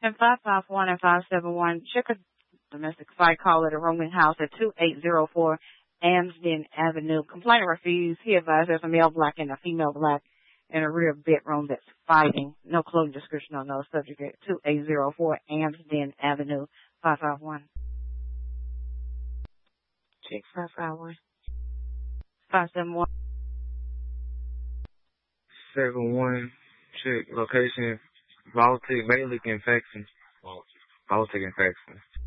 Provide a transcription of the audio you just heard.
And 551 and 571, check a domestic site call at a rooming house at 2804 Amsden Avenue. Complainant refused. He advised there's a male black and a female black in a rear bedroom that's fighting. No clothing description on those subject at 2804 Amsden Avenue. 551. Check 551. 571. 71. Check location. Baltic infection. Baltic infection.